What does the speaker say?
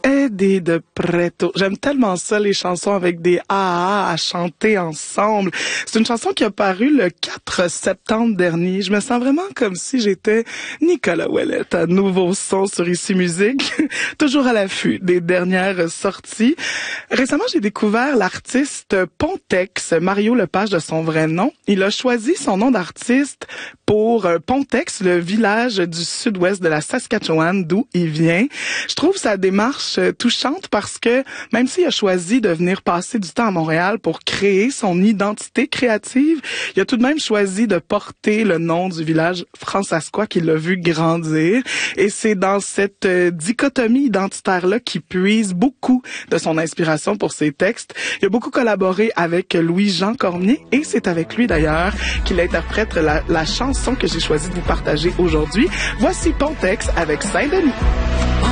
Eddie de Preto. J'aime tellement ça, les chansons avec des à chanter ensemble. C'est une chanson qui a paru le 4 septembre dernier. Je me sens vraiment comme si j'étais Nicolas Ouellette à Nouveau Son sur Ici Musique, toujours à l'affût des dernières sorties. Récemment, j'ai découvert l'artiste Pontex, Mario Lepage de son vrai nom. Il a choisi son nom d'artiste pour Pontex, le village du sud-ouest de la Saskatchewan, d'où il vient. Je trouve sa démarche touchante parce que même s'il a choisi de venir passer du temps à Montréal pour créer son identité créative, il a tout de même choisi de porter le nom du village fransaskois qu'il a vu grandir. Et c'est dans cette dichotomie identitaire-là qu'il puise beaucoup de son inspiration pour ses textes. Il a beaucoup collaboré avec Louis-Jean Cormier et c'est avec lui d'ailleurs qu'il interprète la chanson que j'ai choisi de vous partager aujourd'hui. Voici Pontex avec Saint-Denis.